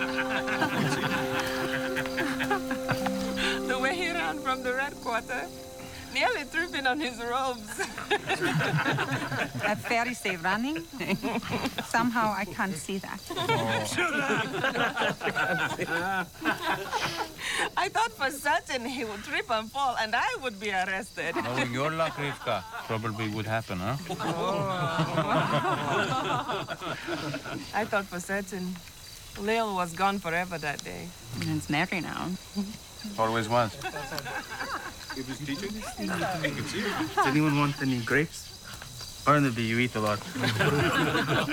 The way he ran from the Red Quarter, nearly tripping on his robes. A Pharisee running? Somehow I can't see that. I thought for certain he would trip and fall and I would be arrested. Knowing your luck, Rivka, probably would happen, huh? I thought for certain Lil was gone forever that day. And it's Mary now. Always was. Does anyone want any grapes? Barnaby, you eat a lot.